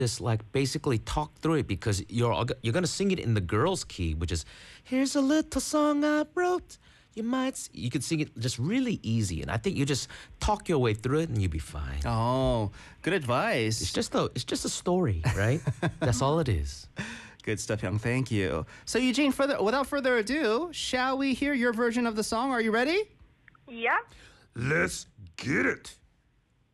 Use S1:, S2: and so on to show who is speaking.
S1: just like basically talk through it because you're gonna sing it in the girls' key, which is here's a little song I wrote. You could sing it just really easy, and I think you just talk your way through it, and you'll be fine.
S2: Oh, good advice.
S1: It's just a story, right? That's all it is.
S2: Good stuff, Young. Thank you. So, Eugene, without further ado, shall we hear your version of the song? Are you ready?
S3: Yeah.
S4: Let's get it.